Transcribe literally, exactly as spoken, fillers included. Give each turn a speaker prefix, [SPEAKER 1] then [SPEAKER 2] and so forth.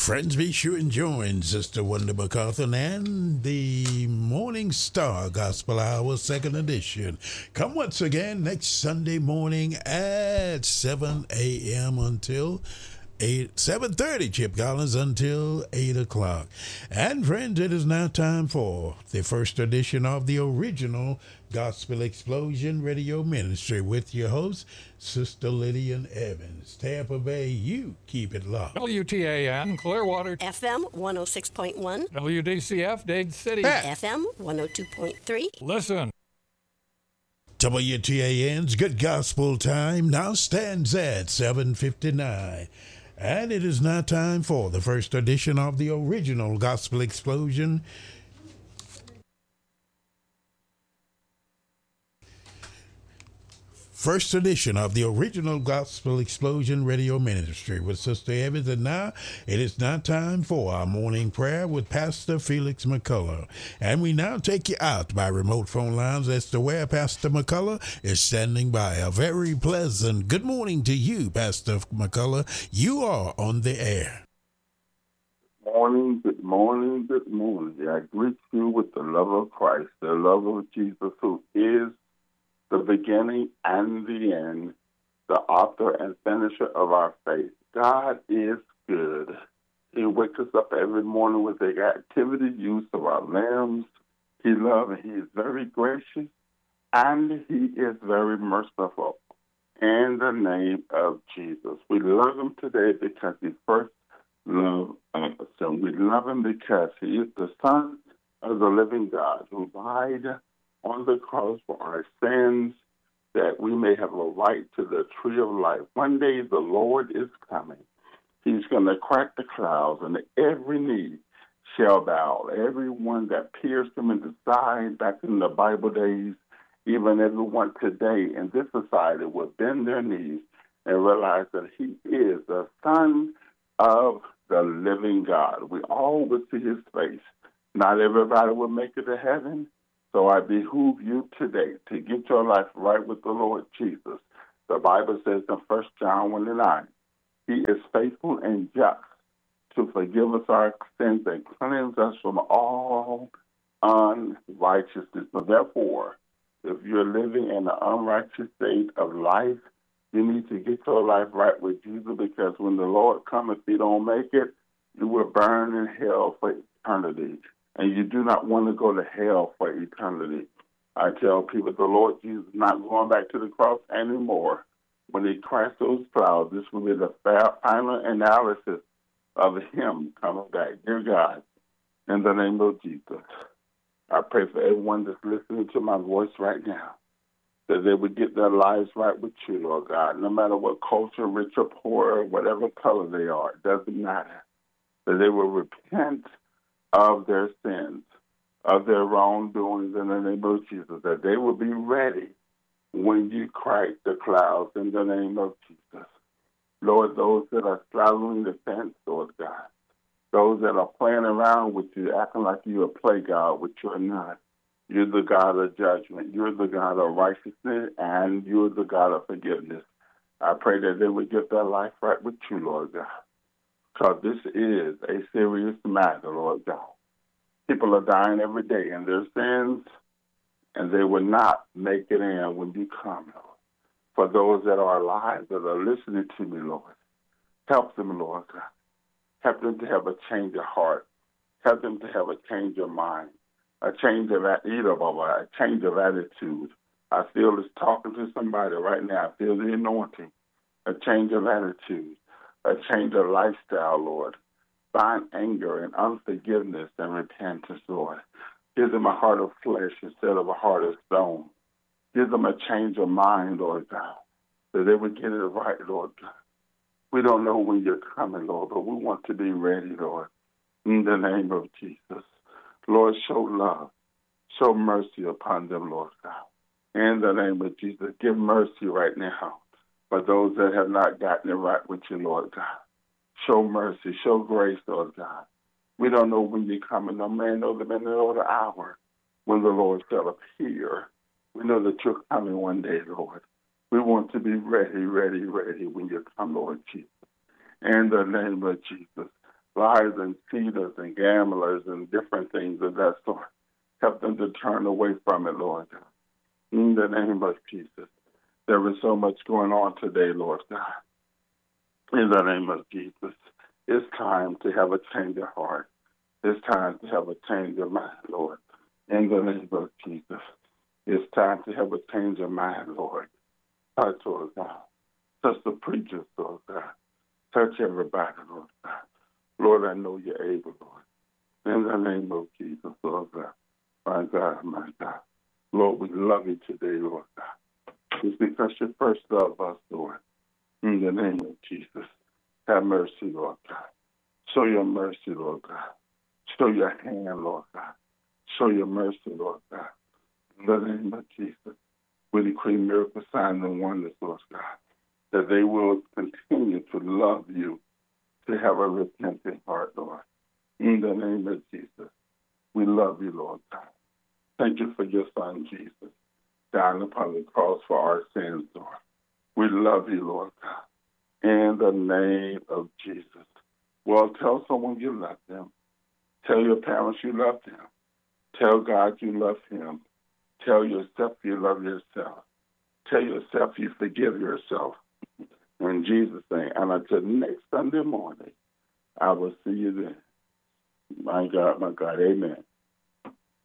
[SPEAKER 1] Friends, be sure and join Sister Wanda MacArthur and the Morning Star Gospel Hour, second edition. Come once again next Sunday morning at seven a.m. until eight, seven thirty, Chip Collins, until eight o'clock. And friends, it is now time for the first edition of the original Gospel Explosion Radio Ministry with your host, Sister Lillian Evans. Tampa Bay, you keep it locked.
[SPEAKER 2] W T A N, Clearwater.
[SPEAKER 3] F M one oh six point one.
[SPEAKER 2] W D C F, Dade City.
[SPEAKER 1] Hey.
[SPEAKER 3] F M one oh two point three.
[SPEAKER 2] Listen.
[SPEAKER 1] W T A N's Good Gospel Time now stands at seven fifty-nine. And it is now time for the first edition of the original Gospel Explosion. First edition of the original Gospel Explosion Radio Ministry with Sister Evans. And now it is now time for our morning prayer with Pastor Felix McCullough. And we now take you out by remote phone lines as to where Pastor McCullough is standing by. A very pleasant good morning to you, Pastor McCullough. You are on the air.
[SPEAKER 4] Morning, good morning, good morning. I greet you with the love of Christ, the love of Jesus, who is the beginning and the end, the author and finisher of our faith. God is good. He wakes us up every morning with the activity, use of our limbs. He loves and he is very gracious, and he is very merciful. In the name of Jesus, we love him today because he first loved us. And we love him because he is the Son of the living God who died on the cross for our sins, that we may have a right to the tree of life. One day the Lord is coming. He's going to crack the clouds, and every knee shall bow. Everyone that pierced him in the side back in the Bible days, even everyone today in this society will bend their knees and realize that he is the Son of the living God. We all will see his face. Not everybody will make it to heaven. So I behoove you today to get your life right with the Lord Jesus. The Bible says in First John one and nine, he is faithful and just to forgive us our sins and cleanse us from all unrighteousness. So therefore, if you're living in an unrighteous state of life, you need to get your life right with Jesus, because when the Lord comes, if you don't make it, you will burn in hell for eternity. And you do not want to go to hell for eternity. I tell people the Lord Jesus is not going back to the cross anymore. When he cracks those clouds, this will be the final analysis of him coming back. Dear God, in the name of Jesus, I pray for everyone that's listening to my voice right now, that they would get their lives right with you, Lord God, no matter what culture, rich or poor, or whatever color they are, it doesn't matter. That they will repent of their sins, of their wrongdoings in the name of Jesus, that they will be ready when you crack the clouds in the name of Jesus. Lord, those that are straddling the fence, Lord God, those that are playing around with you, acting like you're a play God, which you're not. You're the God of judgment. You're the God of righteousness, and you're the God of forgiveness. I pray that they would get their life right with you, Lord God. Because this is a serious matter, Lord God. People are dying every day in their sins, and they will not make it in when you come, Lord. For those that are alive, that are listening to me, Lord, help them, Lord God. Help them to have a change of heart. Help them to have a change of mind, a change of a change of attitude. I feel this talking to somebody right now. I feel the anointing, a change of attitude, a change of lifestyle, Lord. Bind anger and unforgiveness and repentance, Lord. Give them a heart of flesh instead of a heart of stone. Give them a change of mind, Lord God, that they would get it right, Lord God. We don't know when you're coming, Lord, but we want to be ready, Lord, in the name of Jesus. Lord, show love. Show mercy upon them, Lord God. In the name of Jesus, give mercy right now for those that have not gotten it right with you, Lord God. Show mercy, show grace, Lord God. We don't know when you're coming. No man knows the minute or the hour when the Lord shall appear. We know that you're coming one day, Lord. We want to be ready, ready, ready when you come, Lord Jesus. In the name of Jesus, liars and cheaters and gamblers and different things of that sort. Help them to turn away from it, Lord God. In the name of Jesus. There is so much going on today, Lord God. In the name of Jesus. It's time to have a change of heart. It's time to have a change of mind, Lord. In the name of Jesus. It's time to have a change of mind, Lord. Touch, Lord God. Touch the preachers, Lord God. Touch everybody, Lord God. Lord, I know you're able, Lord. In the name of Jesus, Lord God. My God, my God. Lord, we love you today, Lord God. It's because you first loved us, Lord. In the name of Jesus. Have mercy, Lord God. Show your mercy, Lord God. Show your hand, Lord God. Show your mercy, Lord God. In the name of Jesus. We decree miracle signs and wonders, Lord God, that they will continue to love you, to have a repentant heart, Lord. In the name of Jesus, we love you, Lord God. Thank you for your son, Jesus, dying upon the cross for our sins, Lord. We love you, Lord God. In the name of Jesus. Well, tell someone you love them. Tell your parents you love them. Tell God you love him. Tell yourself you love yourself. Tell yourself you forgive yourself. In Jesus' name. And until next Sunday morning, I will see you then. My God, my God. Amen.